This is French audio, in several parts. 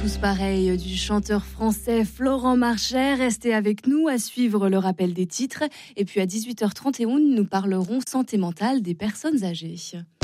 tous pareils du chanteur français Florent Marchais. Restez avec nous à suivre le rappel des titres. Et puis à 18h31, nous parlerons santé mentale des personnes âgées.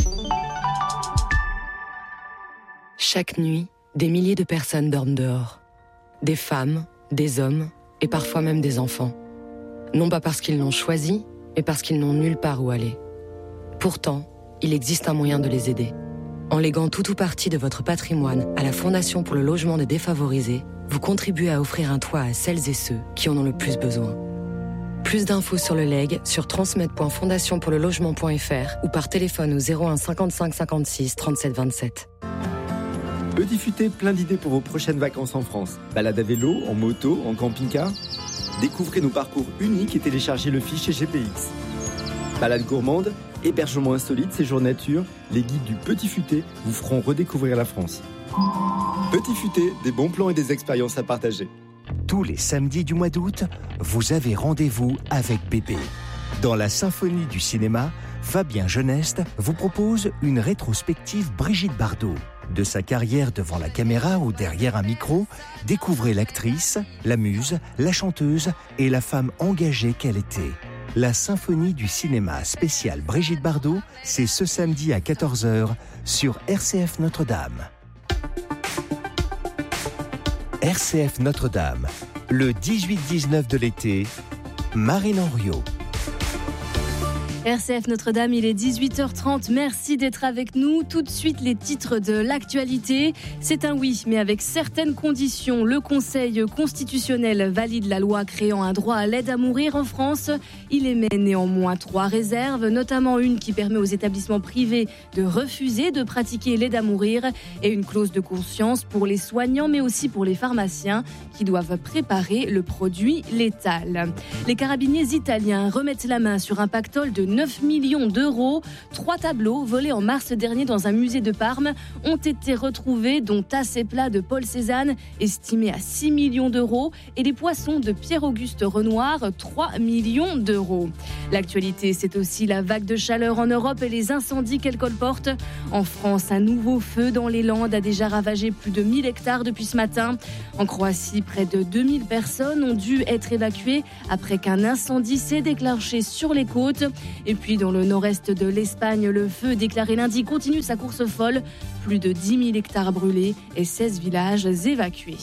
Chaque nuit, des milliers de personnes dorment dehors. Des femmes, des hommes et parfois même des enfants. Non pas parce qu'ils l'ont choisi, mais parce qu'ils n'ont nulle part où aller. Pourtant, il existe un moyen de les aider. En léguant tout ou partie de votre patrimoine à la Fondation pour le logement des défavorisés, vous contribuez à offrir un toit à celles et ceux qui en ont le plus besoin. Plus d'infos sur le legs sur transmet.fondationpourlelogement.fr ou par téléphone au 01 55 56 37 27. Petit Futé, plein d'idées pour vos prochaines vacances en France. Balade à vélo, en moto, en camping-car. Découvrez nos parcours uniques et téléchargez le fichier GPX. Balade gourmande, hébergement insolite, séjour nature, les guides du Petit Futé vous feront redécouvrir la France. Petit Futé, des bons plans et des expériences à partager. Tous les samedis du mois d'août, vous avez rendez-vous avec Bébé. Dans la symphonie du cinéma, Fabien Geneste vous propose une rétrospective Brigitte Bardot. De sa carrière devant la caméra ou derrière un micro, découvrez l'actrice, la muse, la chanteuse et la femme engagée qu'elle était. La symphonie du cinéma spécial Brigitte Bardot, c'est ce samedi à 14h sur RCF Notre-Dame. RCF Notre-Dame, le 18-19 de l'été, Marine Henriot. RCF Notre-Dame, il est 18h30. Merci d'être avec nous. Tout de suite, les titres de l'actualité. C'est un oui, mais avec certaines conditions. Le Conseil constitutionnel valide la loi créant un droit à l'aide à mourir en France. Il émet néanmoins 3 réserves, notamment une qui permet aux établissements privés de refuser de pratiquer l'aide à mourir et une clause de conscience pour les soignants, mais aussi pour les pharmaciens qui doivent préparer le produit létal. Les carabiniers italiens remettent la main sur un pactole de 9 millions d'euros. 3 tableaux volés en mars dernier dans un musée de Parme ont été retrouvés, dont Tasse et plat de Paul Cézanne, estimé à 6 millions d'euros, et les poissons de Pierre-Auguste Renoir, 3 millions d'euros. L'actualité, c'est aussi la vague de chaleur en Europe et les incendies qu'elle colporte. En France, un nouveau feu dans les Landes a déjà ravagé plus de 1000 hectares depuis ce matin. En Croatie, près de 2000 personnes ont dû être évacuées après qu'un incendie s'est déclenché sur les côtes. Et puis dans le nord-est de l'Espagne, le feu déclaré lundi continue sa course folle. Plus de 10 000 hectares brûlés et 16 villages évacués.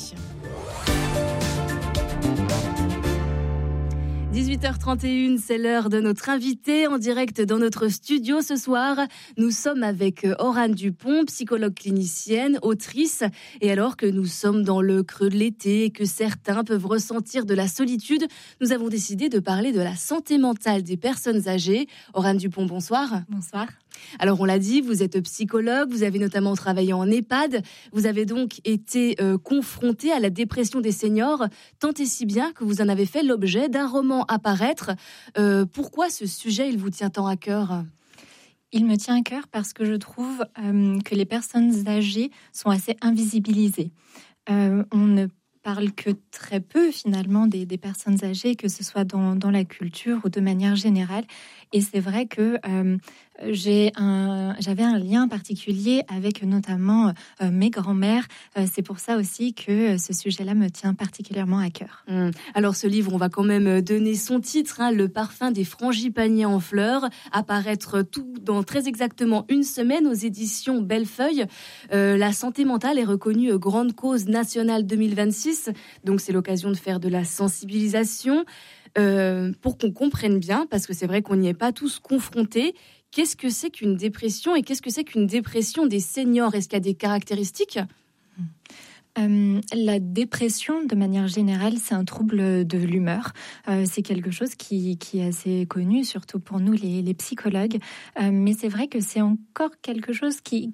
18h31, c'est l'heure de notre invité en direct dans notre studio ce soir. Nous sommes avec Aurane Dupont, psychologue clinicienne, autrice. Et alors que nous sommes dans le creux de l'été et que certains peuvent ressentir de la solitude, nous avons décidé de parler de la santé mentale des personnes âgées. Aurane Dupont, bonsoir. Bonsoir. Alors on l'a dit, vous êtes psychologue, vous avez notamment travaillé en EHPAD, vous avez donc été confronté à la dépression des seniors, tant et si bien que vous en avez fait l'objet d'un roman à paraître. Pourquoi ce sujet, il vous tient tant à cœur ? Il me tient à cœur parce que je trouve que les personnes âgées sont assez invisibilisées. On ne parle que très peu finalement des personnes âgées, que ce soit dans la culture ou de manière générale. Et c'est vrai que j'avais un lien particulier avec notamment mes grands-mères. C'est pour ça aussi que ce sujet-là me tient particulièrement à cœur. Alors ce livre, on va quand même donner son titre, Le parfum des frangipaniers en fleurs, apparaître tout dans très exactement une semaine aux éditions Bellefeuille. La santé mentale est reconnue grande cause nationale 2026, donc c'est l'occasion de faire de la sensibilisation. Pour qu'on comprenne bien, parce que c'est vrai qu'on n'y est pas tous confrontés, qu'est-ce que c'est qu'une dépression et qu'est-ce que c'est qu'une dépression des seniors ? Est-ce qu'il y a des caractéristiques ? La dépression, de manière générale, c'est un trouble de l'humeur. C'est quelque chose qui est assez connu, surtout pour nous, les psychologues. Mais c'est vrai que c'est encore quelque chose qui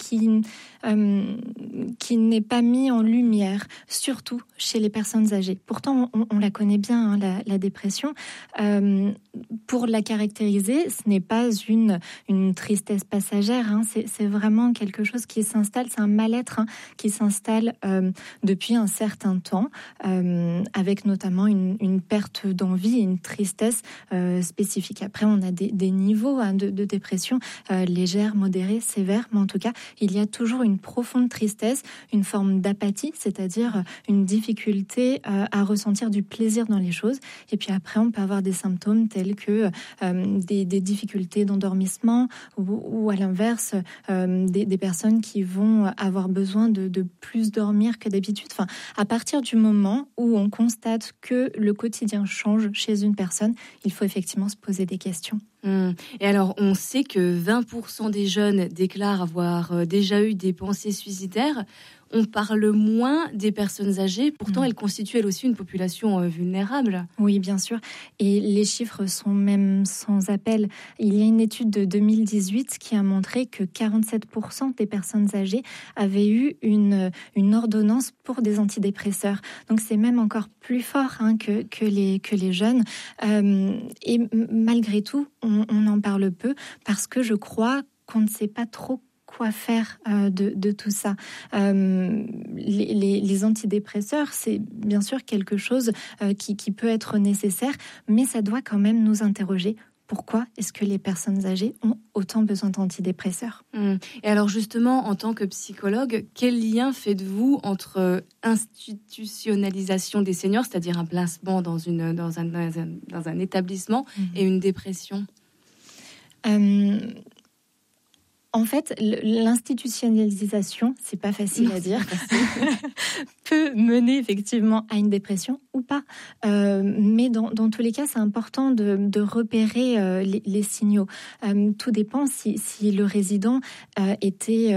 n'est pas mis en lumière, surtout chez les personnes âgées. Pourtant, on la connaît bien, la dépression. Pour la caractériser, ce n'est pas une tristesse passagère. C'est vraiment quelque chose qui s'installe. C'est un mal-être qui s'installe depuis un certain temps, avec notamment une perte d'envie et une tristesse spécifique. Après, on a des niveaux de dépression légère, modérée, sévère, mais en tout cas, il y a toujours une profonde tristesse, une forme d'apathie, c'est-à-dire une difficulté à ressentir du plaisir dans les choses. Et puis après, on peut avoir des symptômes tels que des difficultés d'endormissement ou à l'inverse, des personnes qui vont avoir besoin de plus dormir que d'habitude. Enfin, à partir du moment où on constate que le quotidien change chez une personne, il faut effectivement se poser des questions. Et alors, on sait que 20% des jeunes déclarent avoir déjà eu des pensées suicidaires. On parle moins des personnes âgées. Pourtant, elles constituent elles aussi une population vulnérable. Oui, bien sûr. Et les chiffres sont même sans appel. Il y a une étude de 2018 qui a montré que 47% des personnes âgées avaient eu une ordonnance pour des antidépresseurs. Donc, c'est même encore plus fort que les jeunes. Et malgré tout, on en parle peu parce que je crois qu'on ne sait pas trop quoi faire de tout ça. Les antidépresseurs, c'est bien sûr quelque chose qui peut être nécessaire, mais ça doit quand même nous interroger. Pourquoi est-ce que les personnes âgées ont autant besoin d'antidépresseurs ? Et alors justement, en tant que psychologue, quel lien faites-vous entre institutionnalisation des seniors, c'est-à-dire un placement dans un établissement, et une dépression ? En fait, l'institutionnalisation, c'est pas facile à dire, peut mener effectivement à une dépression ou pas. Mais dans tous les cas, c'est important de repérer les signaux. Tout dépend si le résident était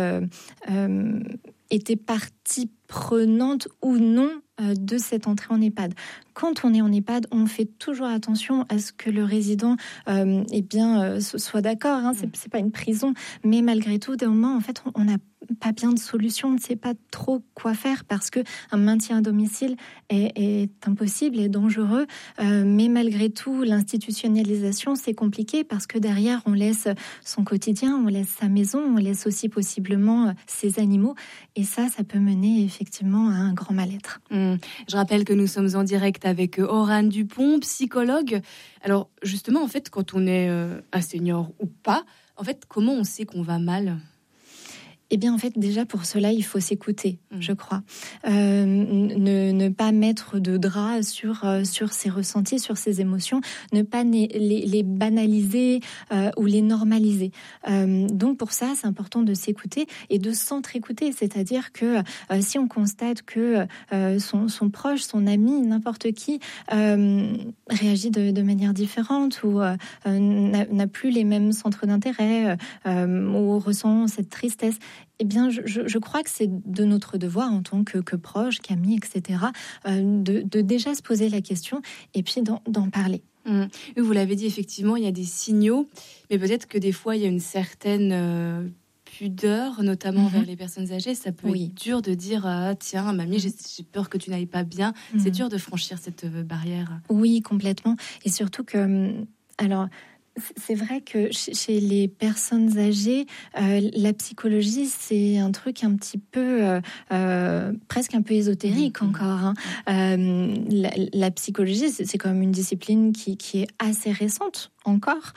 partie prenante ou non de cette entrée en EHPAD. Quand on est en EHPAD, on fait toujours attention à ce que le résident soit d'accord. C'est pas une prison, mais malgré tout, d'un moment, en fait, on n'a pas bien de solution, on ne sait pas trop quoi faire parce que un maintien à domicile est impossible et dangereux. Mais malgré tout, l'institutionnalisation, c'est compliqué parce que derrière, on laisse son quotidien, on laisse sa maison, on laisse aussi possiblement ses animaux. Et ça peut mener effectivement à un grand mal-être. Je rappelle que nous sommes en direct avec Orane Dupont, psychologue. Alors justement, en fait, quand on est un senior ou pas, en fait, comment on sait qu'on va mal ? Eh bien, en fait, déjà, pour cela, il faut s'écouter, je crois. Ne pas mettre de drap sur ses ressentis, sur ses émotions, ne pas les banaliser ou les normaliser. Donc, pour ça, c'est important de s'écouter et de s'entre-écouter. C'est-à-dire que si on constate que son proche, son ami, n'importe qui, réagit de manière différente ou n'a plus les mêmes centres d'intérêt ou ressent cette tristesse, eh bien, je crois que c'est de notre devoir en tant que proche, qu'ami, etc., de déjà se poser la question et puis d'en parler. Vous l'avez dit, effectivement, il y a des signaux, mais peut-être que des fois, il y a une certaine pudeur, notamment vers les personnes âgées. Ça peut être dur de dire « Tiens, mamie, j'ai peur que tu n'ailles pas bien ». C'est dur de franchir cette barrière. Oui, complètement. Et surtout que... Alors, c'est vrai que chez les personnes âgées, la psychologie, c'est un truc un petit peu, presque un peu ésotérique encore. La psychologie, c'est quand même une discipline qui est assez récente encore.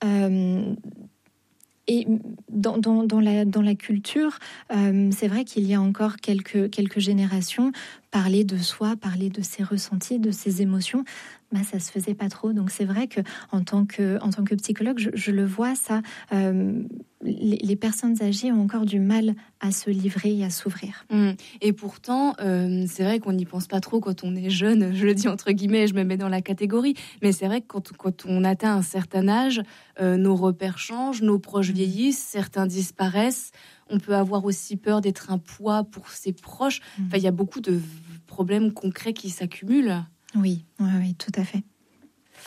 Et dans la culture, c'est vrai qu'il y a encore quelques générations, parler de soi, parler de ses ressentis, de ses émotions, ça se faisait pas trop. Donc c'est vrai que en tant que psychologue, je le vois ça. Les personnes âgées ont encore du mal à se livrer et à s'ouvrir. Et pourtant, c'est vrai qu'on n'y pense pas trop quand on est jeune. Je le dis entre guillemets, je me mets dans la catégorie. Mais c'est vrai que quand on atteint un certain âge, nos repères changent, nos proches vieillissent, certains disparaissent. On peut avoir aussi peur d'être un poids pour ses proches. Enfin, il y a beaucoup de problèmes concrets qui s'accumulent. Oui, tout à fait.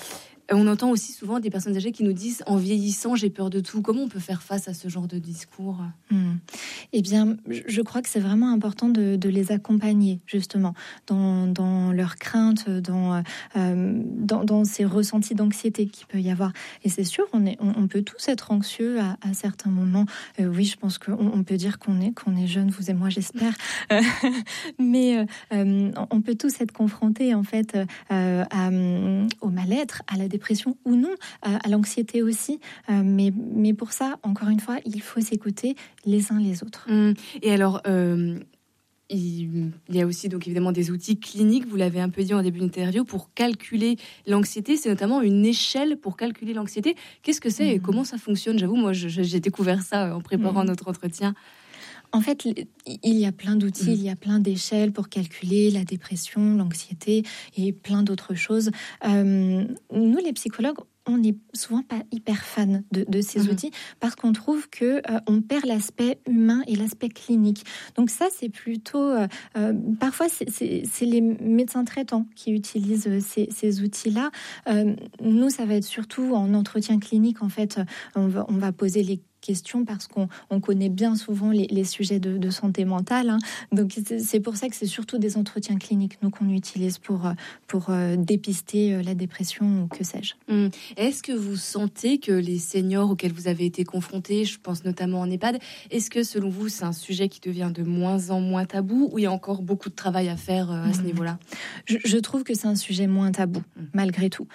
On entend aussi souvent des personnes âgées qui nous disent « en vieillissant, j'ai peur de tout ». Comment on peut faire face à ce genre de discours ? Eh bien, je crois que c'est vraiment important de les accompagner, justement, dans leurs craintes, dans ces ressentis d'anxiété qu'il peut y avoir. Et c'est sûr, on peut tous être anxieux à certains moments. Oui, je pense qu'on peut dire qu'on est jeune, vous et moi, j'espère. Mais on peut tous être confrontés, en fait, au mal-être, à la dépression ou non, à l'anxiété aussi. Mais pour ça, encore une fois, il faut s'écouter les uns les autres. Et alors, il y a aussi donc évidemment des outils cliniques, vous l'avez un peu dit en début d'interview, pour calculer l'anxiété. C'est notamment une échelle pour calculer l'anxiété. Qu'est-ce que c'est et comment ça fonctionne ? J'avoue, moi, j'ai découvert ça en préparant notre entretien. En fait, il y a plein d'outils, il y a plein d'échelles pour calculer la dépression, l'anxiété et plein d'autres choses. Nous, les psychologues, on n'est souvent pas hyper fans de ces outils parce qu'on trouve que on perd l'aspect humain et l'aspect clinique. Donc ça, c'est plutôt... parfois, c'est les médecins traitants qui utilisent ces outils-là. Nous, ça va être surtout en entretien clinique, en fait. On va poser les questions parce qu'on connaît bien souvent les sujets de santé mentale. Hein. Donc, c'est pour ça que c'est surtout des entretiens cliniques, nous, qu'on utilise pour dépister la dépression ou que sais-je. Est-ce que vous sentez que les seniors auxquels vous avez été confrontés, je pense notamment en EHPAD, est-ce que selon vous, c'est un sujet qui devient de moins en moins tabou ou il y a encore beaucoup de travail à faire à ce niveau-là ? Je trouve que c'est un sujet moins tabou, malgré tout.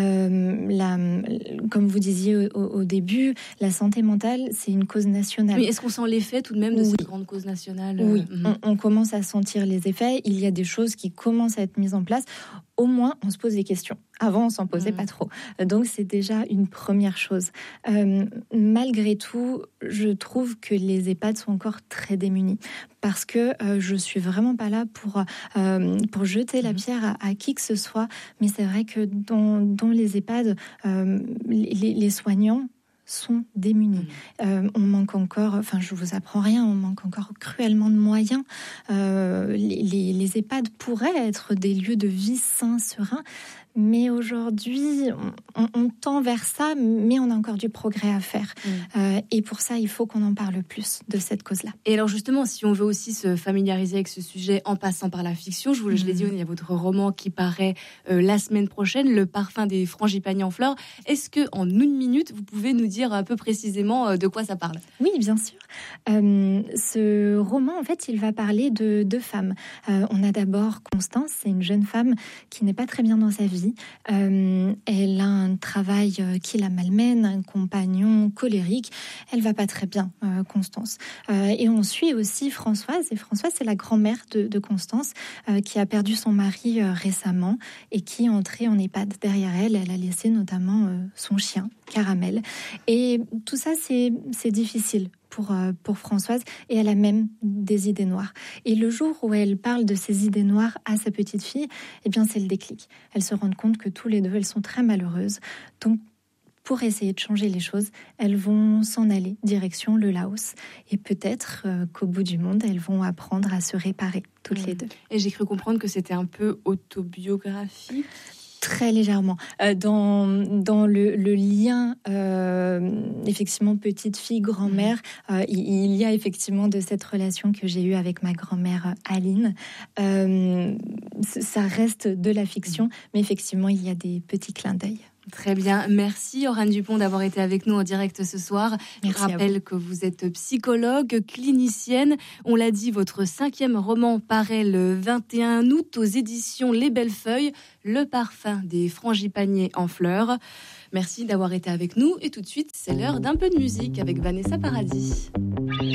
Comme vous disiez au début, la santé mentale, c'est une cause nationale. Oui, est-ce qu'on sent l'effet tout de même de cette grande cause nationale ? Oui, on commence à sentir les effets. Il y a des choses qui commencent à être mises en place. Au moins, on se pose des questions. Avant, on s'en posait pas trop. Donc, c'est déjà une première chose. Malgré tout, je trouve que les EHPAD sont encore très démunis. Parce que je suis vraiment pas là pour jeter la pierre à qui que ce soit. Mais c'est vrai que dans les EHPAD, les soignants sont démunis. On manque encore, je vous apprends rien, on manque encore cruellement de moyens. Les EHPAD pourraient être des lieux de vie sains, sereins, mais aujourd'hui, on tend vers ça, mais on a encore du progrès à faire. Et pour ça, il faut qu'on en parle plus de cette cause-là. Et alors justement, si on veut aussi se familiariser avec ce sujet en passant par la fiction, je l'ai dit, il y a votre roman qui paraît la semaine prochaine, Le parfum des frangipaniers en fleurs. Est-ce qu'en 1 minute, vous pouvez nous dire un peu précisément de quoi ça parle ? Oui, bien sûr. Ce roman, en fait, il va parler de 2 femmes. On a d'abord Constance, c'est une jeune femme qui n'est pas très bien dans sa vie. Elle a un travail qui la malmène, un compagnon colérique. Elle va pas très bien, Constance. Et on suit aussi Françoise. Et Françoise, c'est la grand-mère de Constance qui a perdu son mari récemment et qui est entrée en EHPAD. Derrière elle, elle a laissé notamment son chien, Caramel. Et tout ça, c'est difficile pour Françoise, et elle a même des idées noires. Et le jour où elle parle de ces idées noires à sa petite fille, eh bien c'est le déclic. Elles se rendent compte que tous les deux, elles sont très malheureuses. Donc, pour essayer de changer les choses, elles vont s'en aller direction le Laos. Et peut-être qu'au bout du monde, elles vont apprendre à se réparer, toutes les deux. Et j'ai cru comprendre que c'était un peu autobiographique. Très légèrement. Dans le lien, effectivement, petite fille, grand-mère, il y a effectivement de cette relation que j'ai eue avec ma grand-mère Aline. Ça reste de la fiction, mais effectivement, il y a des petits clins d'œil. Très bien, merci Aurane Dupont d'avoir été avec nous en direct ce soir. Merci. Je rappelle que vous êtes psychologue, clinicienne. On l'a dit, votre 5e roman paraît le 21 août aux éditions Les Belles Feuilles, Le parfum des frangipaniers en fleurs. Merci d'avoir été avec nous et tout de suite, c'est l'heure d'un peu de musique avec Vanessa Paradis.